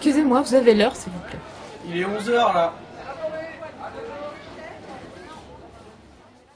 Excusez-moi, vous avez l'heure, s'il vous plaît. Il est 11 h là.